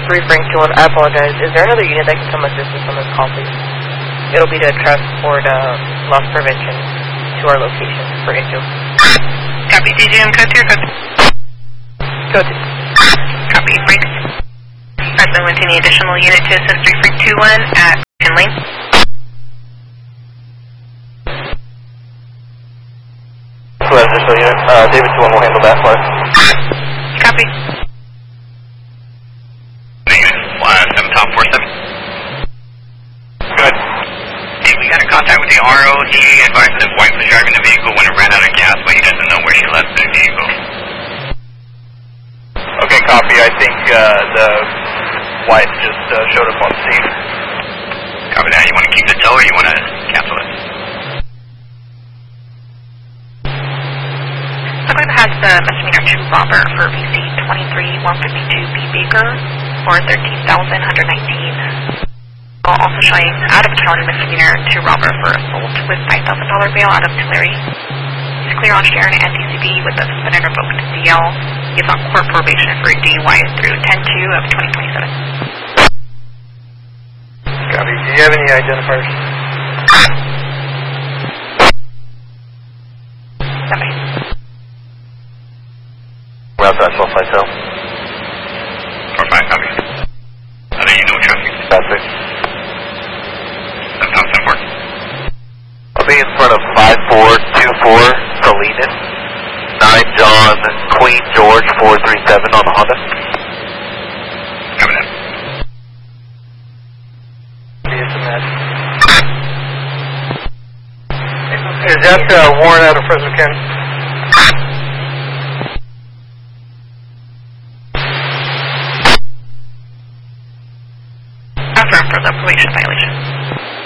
Frank 21, I apologize. Is there another unit that can come assist us on this call, please? It'll be to transport loss prevention to our location for Angel. Copy, DGM, code 2, code 2. Code 2. Copy, Frank. Present with any additional unit to assist 3 Frank 21 at Ken Lane. Additional unit, David 21 will handle that for us. Copy. Negative, 7 top 47. Good. Hey, we got in contact with the ROD, advised that wife was driving the vehicle when it ran out of gas, but he doesn't know where she left the vehicle. Okay, copy. I think the wife just showed up on scene. Copy that. You want to keep the tow or you want to cancel it? Suburban has the misdemeanor 2 robber for VC 23-152 B Baker for $13,119. Also showing out of county misdemeanor 2 robber for assault with $5,000 bail out of Tulare. He's clear on Sharon and DCB with a suspended revoked DL. He's on court probation for DUI through 10/2 of 2027. Copy. Do you have any identifiers? Somebody. Route that 12 cell. 4-5, copy. I think you know traffic. That's it. 7 top 7-4. I'll be in front of 5424 Salinas, 9 John Queen George 437 on the Honda. Copy that. Is that Warren out of Fresno County? Affirm for the probation violation.